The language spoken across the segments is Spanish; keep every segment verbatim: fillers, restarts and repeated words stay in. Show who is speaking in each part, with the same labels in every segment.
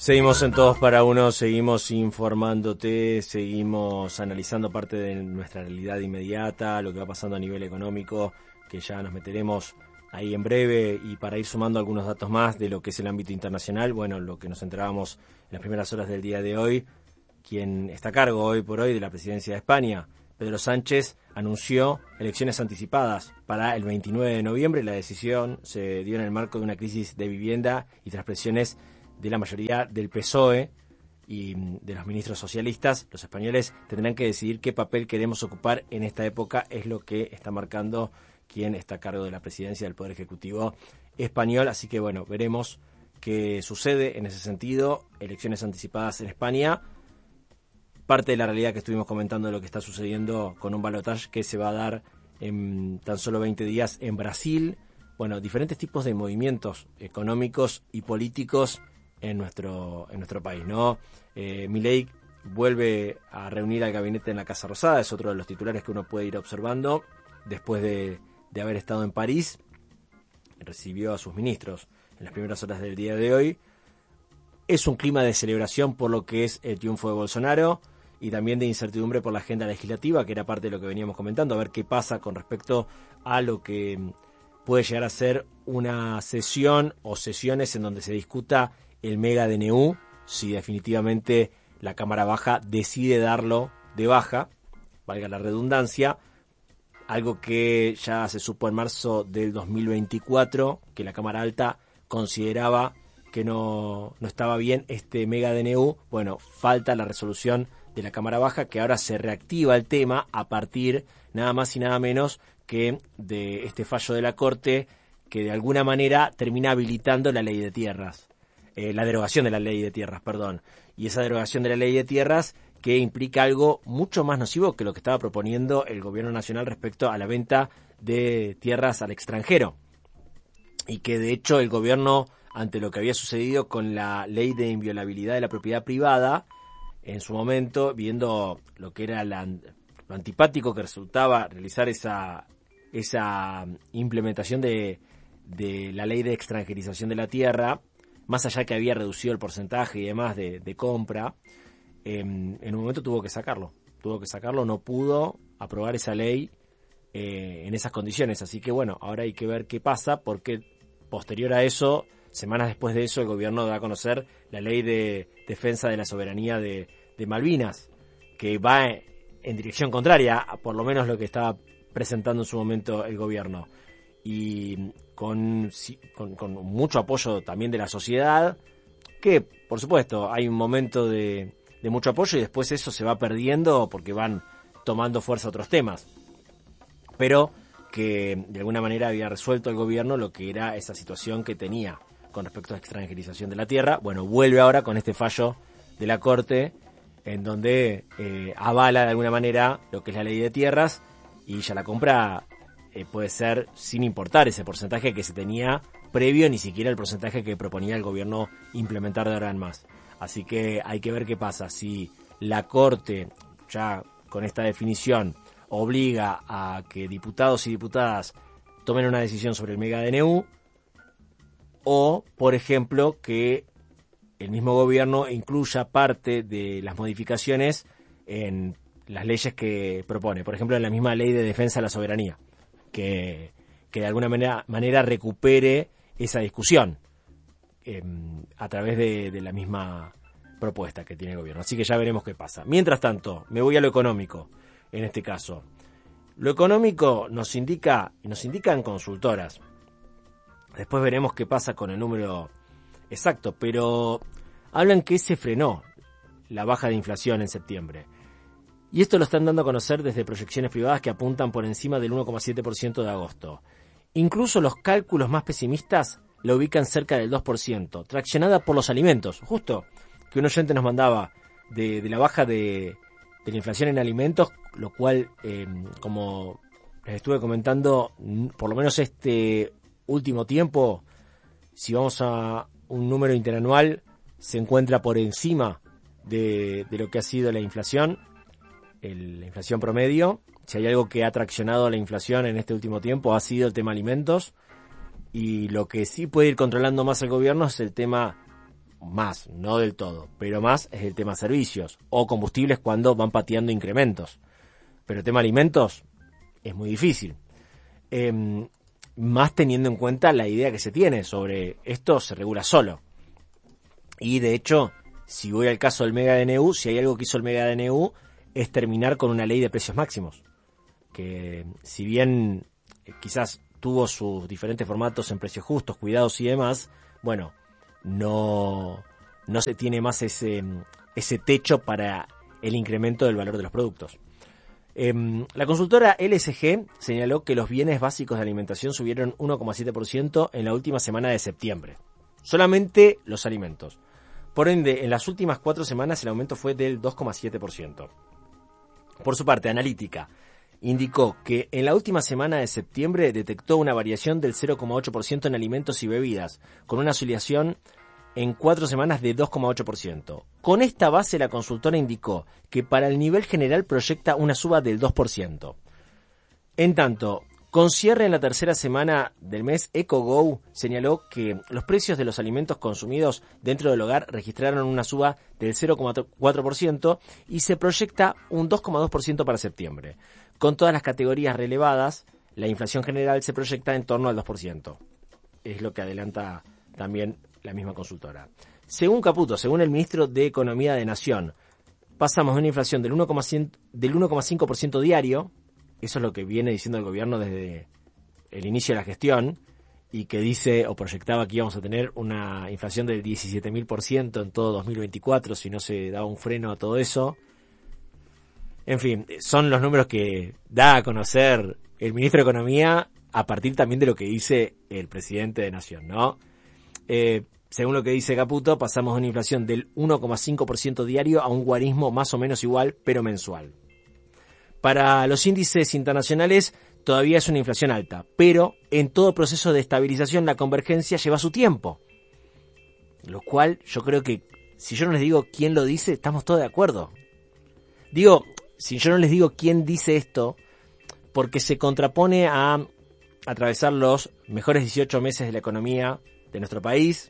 Speaker 1: Seguimos en Todos para Uno, seguimos informándote, seguimos analizando parte de nuestra realidad inmediata, lo que va pasando a nivel económico, que ya nos meteremos ahí en breve, y para ir sumando algunos datos más de lo que es el ámbito internacional, bueno, lo que nos enterábamos en las primeras horas del día de hoy, quien está a cargo hoy por hoy de la presidencia de España, Pedro Sánchez, anunció elecciones anticipadas para el veintinueve de noviembre. La decisión se dio en el marco de una crisis de vivienda y tras presiones de la mayoría del P S O E y de los ministros socialistas. Los españoles tendrán que decidir qué papel queremos ocupar en esta época, es lo que está marcando quien está a cargo de la presidencia del Poder Ejecutivo español. Así que bueno, veremos qué sucede en ese sentido. Elecciones anticipadas en España. Parte de la realidad que estuvimos comentando de lo que está sucediendo con un balotaje que se va a dar en tan solo veinte días en Brasil. Bueno, diferentes tipos de movimientos económicos y políticos en nuestro en nuestro país, ¿no? Eh, Milei vuelve a reunir al gabinete en la Casa Rosada, es otro de los titulares que uno puede ir observando. Después de, de haber estado en París, recibió a sus ministros en las primeras horas del día de hoy. Es un clima de celebración por lo que es el triunfo de Bolsonaro y también de incertidumbre por la agenda legislativa, que era parte de lo que veníamos comentando, a ver qué pasa con respecto a lo que puede llegar a ser una sesión o sesiones en donde se discuta el mega D N U, si definitivamente la Cámara Baja decide darlo de baja, valga la redundancia, algo que ya se supo en marzo del dos mil veinticuatro, que la Cámara Alta consideraba que no, no estaba bien este mega D N U. Bueno, falta la resolución de la Cámara Baja, que ahora se reactiva el tema a partir nada más y nada menos que de este fallo de la Corte, que de alguna manera termina habilitando la ley de tierras. Eh, la derogación de la ley de tierras, perdón. Y esa derogación de la ley de tierras que implica algo mucho más nocivo que lo que estaba proponiendo el gobierno nacional respecto a la venta de tierras al extranjero. Y que de hecho el gobierno, ante lo que había sucedido con la ley de inviolabilidad de la propiedad privada, en su momento, viendo lo que era la, lo antipático que resultaba realizar esa, esa implementación de, de la ley de extranjerización de la tierra, más allá que había reducido el porcentaje y demás de, de compra, eh, en un momento tuvo que sacarlo. Tuvo que sacarlo, no pudo aprobar esa ley eh, en esas condiciones. Así que bueno, ahora hay que ver qué pasa, porque posterior a eso, semanas después de eso, el gobierno da a conocer la ley de defensa de la soberanía de, de Malvinas, que va en, en dirección contraria a por lo menos lo que estaba presentando en su momento el gobierno. Y con, con, con mucho apoyo también de la sociedad, que por supuesto hay un momento de, de mucho apoyo y después eso se va perdiendo porque van tomando fuerza otros temas, pero que de alguna manera había resuelto el gobierno lo que era esa situación que tenía con respecto a la extranjerización de la tierra. Bueno, vuelve ahora con este fallo de la Corte en donde eh, avala de alguna manera lo que es la ley de tierras, y ya la compra Eh, puede ser sin importar ese porcentaje que se tenía previo, ni siquiera el porcentaje que proponía el gobierno implementar de ahora en más. Así que hay que ver qué pasa. Si la Corte, ya con esta definición, obliga a que diputados y diputadas tomen una decisión sobre el mega D N U, o, por ejemplo, que el mismo gobierno incluya parte de las modificaciones en las leyes que propone. Por ejemplo, en la misma ley de defensa de la soberanía. Que, que de alguna manera, manera recupere esa discusión eh, a través de, de la misma propuesta que tiene el gobierno. Así que ya veremos qué pasa. Mientras tanto, me voy a lo económico, en este caso. Lo económico nos indica, nos indican consultoras. Después veremos qué pasa con el número exacto, pero hablan que se frenó la baja de inflación en septiembre. Y esto lo están dando a conocer desde proyecciones privadas que apuntan por encima del uno coma siete por ciento de agosto. Incluso los cálculos más pesimistas la ubican cerca del dos por ciento, traccionada por los alimentos. Justo que un oyente nos mandaba de, de la baja de, de la inflación en alimentos, lo cual, eh, como les estuve comentando, por lo menos este último tiempo, si vamos a un número interanual, se encuentra por encima de, de lo que ha sido la inflación. El, la inflación promedio. Si hay algo que ha traccionado la inflación en este último tiempo ha sido el tema alimentos, y lo que sí puede ir controlando más el gobierno es el tema más, no del todo, pero más es el tema servicios o combustibles cuando van pateando incrementos. Pero el tema alimentos es muy difícil. Eh, más teniendo en cuenta la idea que se tiene sobre esto se regula solo. Y de hecho, si voy al caso del Mega D N U, si hay algo que hizo el Mega D N U es terminar con una ley de precios máximos. Que si bien eh, quizás tuvo sus diferentes formatos en precios justos, cuidados y demás, bueno, no, no se tiene más ese, ese techo para el incremento del valor de los productos. Eh, la consultora L S G señaló que los bienes básicos de alimentación subieron uno coma siete por ciento en la última semana de septiembre. Solamente los alimentos. Por ende, en las últimas cuatro semanas el aumento fue del dos coma siete por ciento. Por su parte, Analítica indicó que en la última semana de septiembre detectó una variación del cero coma ocho por ciento en alimentos y bebidas, con una oscilación en cuatro semanas de dos coma ocho por ciento. Con esta base, la consultora indicó que para el nivel general proyecta una suba del dos por ciento. En tanto, con cierre en la tercera semana del mes, EcoGo señaló que los precios de los alimentos consumidos dentro del hogar registraron una suba del cero coma cuatro por ciento y se proyecta un dos coma dos por ciento para septiembre. Con todas las categorías relevadas, la inflación general se proyecta en torno al dos por ciento. Es lo que adelanta también la misma consultora. Según Caputo, según el ministro de Economía de Nación, pasamos de una inflación del uno coma cinco por ciento diario, eso es lo que viene diciendo el gobierno desde el inicio de la gestión, y que dice o proyectaba que íbamos a tener una inflación del diecisiete mil por ciento en todo dos mil veinticuatro si no se daba un freno a todo eso. En fin, son los números que da a conocer el ministro de Economía a partir también de lo que dice el presidente de Nación, ¿no? Eh, según lo que dice Caputo, pasamos de una inflación del uno coma cinco por ciento diario a un guarismo más o menos igual, pero mensual. Para los índices internacionales todavía es una inflación alta, pero en todo proceso de estabilización la convergencia lleva su tiempo. Lo cual yo creo que si yo no les digo quién lo dice, estamos todos de acuerdo. Digo, si yo no les digo quién dice esto, porque se contrapone a atravesar los mejores dieciocho meses de la economía de nuestro país,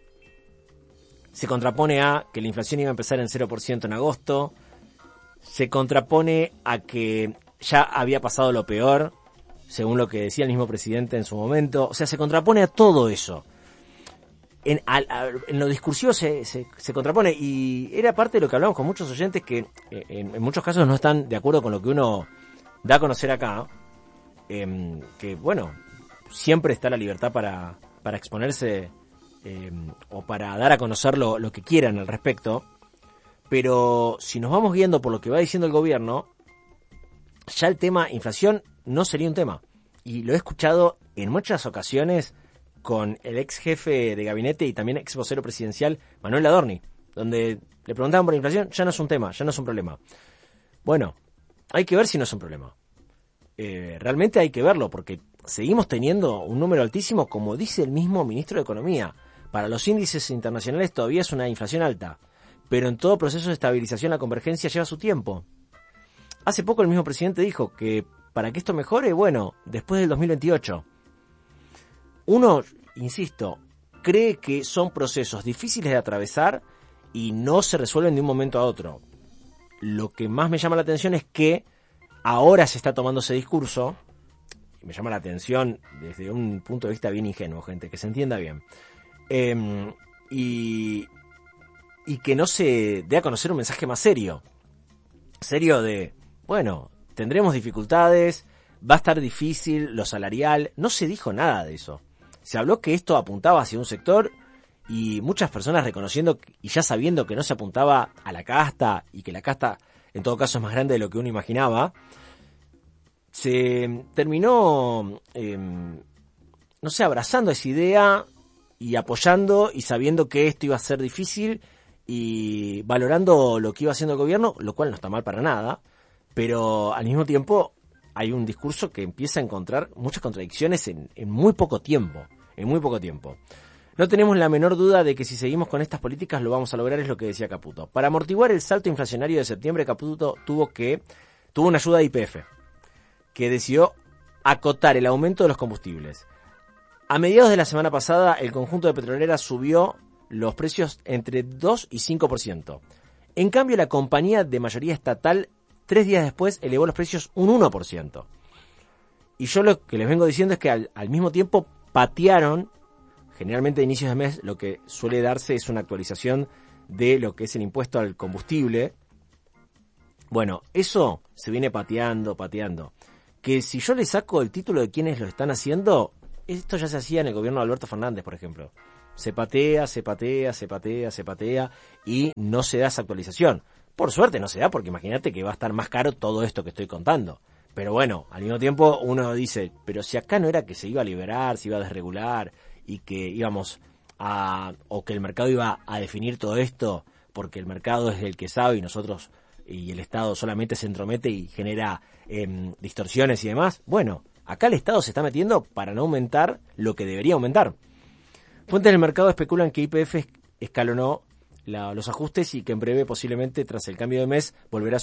Speaker 1: se contrapone a que la inflación iba a empezar en cero por ciento en agosto, se contrapone a que ya había pasado lo peor, según lo que decía el mismo presidente en su momento, o sea, se contrapone a todo eso. En, a, a, en lo discursivo se, se, se contrapone, y era parte de lo que hablamos con muchos oyentes que eh, en, en muchos casos no están de acuerdo con lo que uno da a conocer acá, eh, que bueno, siempre está la libertad para, para exponerse eh, o para dar a conocer lo, lo que quieran al respecto, pero si nos vamos guiando por lo que va diciendo el gobierno, ya el tema inflación no sería un tema, y lo he escuchado en muchas ocasiones con el ex jefe de gabinete y también ex vocero presidencial Manuel Adorni, donde le preguntaban por la inflación, ya no es un tema, ya no es un problema. Bueno, hay que ver si no es un problema. Eh, realmente hay que verlo, porque seguimos teniendo un número altísimo, como dice el mismo ministro de Economía. Para los índices internacionales todavía es una inflación alta, pero en todo proceso de estabilización la convergencia lleva su tiempo. Hace poco el mismo presidente dijo que para que esto mejore, bueno, después del dos mil veintiocho. Uno, insisto, cree que son procesos difíciles de atravesar y no se resuelven de un momento a otro. Lo que más me llama la atención es que ahora se está tomando ese discurso, y me llama la atención desde un punto de vista bien ingenuo, gente, que se entienda bien, eh, y, y que no se dé a conocer un mensaje más serio, serio de, bueno, tendremos dificultades, va a estar difícil lo salarial, no se dijo nada de eso. Se habló que esto apuntaba hacia un sector, y muchas personas reconociendo y ya sabiendo que no se apuntaba a la casta, y que la casta en todo caso es más grande de lo que uno imaginaba, se terminó, eh, no sé, abrazando esa idea y apoyando y sabiendo que esto iba a ser difícil y valorando lo que iba haciendo el gobierno, lo cual no está mal para nada, pero al mismo tiempo hay un discurso que empieza a encontrar muchas contradicciones en, en muy poco tiempo, en muy poco tiempo. No tenemos la menor duda de que si seguimos con estas políticas lo vamos a lograr, es lo que decía Caputo. Para amortiguar el salto inflacionario de septiembre, Caputo tuvo que tuvo una ayuda de Y P F, que decidió acotar el aumento de los combustibles. A mediados de la semana pasada, el conjunto de petroleras subió los precios entre dos y cinco por ciento. En cambio, la compañía de mayoría estatal, tres días después, elevó los precios un uno por ciento. Y yo lo que les vengo diciendo es que al, al mismo tiempo patearon, generalmente a inicios de mes, lo que suele darse es una actualización de lo que es el impuesto al combustible. Bueno, eso se viene pateando, pateando. Que si yo le saco el título de quienes lo están haciendo, esto ya se hacía en el gobierno de Alberto Fernández, por ejemplo. Se patea, se patea, se patea, se patea y no se da esa actualización. Por suerte no se da porque imagínate que va a estar más caro todo esto que estoy contando. Pero bueno, al mismo tiempo uno dice, pero si acá no era que se iba a liberar, se iba a desregular y que íbamos a, o que el mercado iba a definir todo esto porque el mercado es el que sabe y nosotros y el Estado solamente se entromete y genera eh, distorsiones y demás. Bueno, acá el Estado se está metiendo para no aumentar lo que debería aumentar. Fuentes del mercado especulan que Y P F escalonó la, los ajustes y que en breve, posiblemente tras el cambio de mes, volverá a